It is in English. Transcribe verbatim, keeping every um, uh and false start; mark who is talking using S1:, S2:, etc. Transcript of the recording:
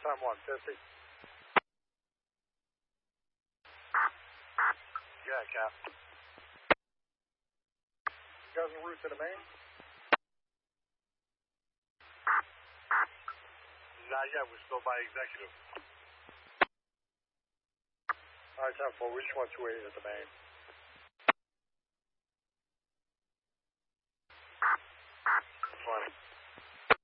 S1: time one, fifty. Yeah, Cap. You guys en route to the main? Not yet, we're still by executive. Alright, ten four, we just want two eighty at the main.